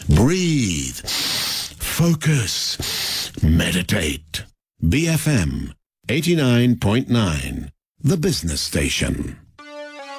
breathe, focus, meditate. BFM 89.9, the business station.